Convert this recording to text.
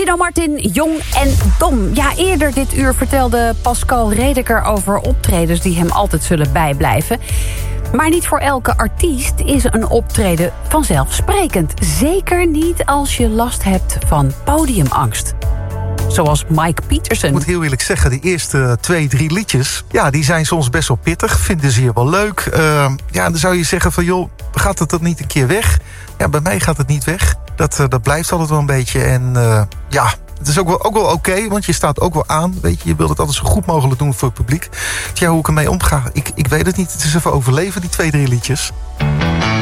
Dino Martin, Jong en Dom. Ja, eerder dit uur vertelde Pascal Redeker over optredens die hem altijd zullen bijblijven. Maar niet voor elke artiest is een optreden vanzelfsprekend. Zeker niet als je last hebt van podiumangst. Zoals Mike Pietersen. Ik moet heel eerlijk zeggen, die eerste 2-3 liedjes... ja, die zijn soms best wel pittig. Vinden ze hier wel leuk. Dan zou je zeggen van, joh, gaat het dan niet een keer weg? Ja, bij mij gaat het niet weg. Dat blijft altijd wel een beetje. En het is ook wel oké, want je staat ook wel aan. Weet je wilt het altijd zo goed mogelijk doen voor het publiek. Tja, hoe ik ermee omga, ik weet het niet. Het is even overleven, die 2-3 liedjes.